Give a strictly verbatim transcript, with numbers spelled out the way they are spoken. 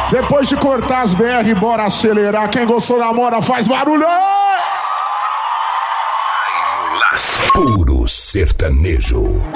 Depois de cortar as B R, bora acelerar. Quem gostou da moda faz barulho. Puro sertanejo.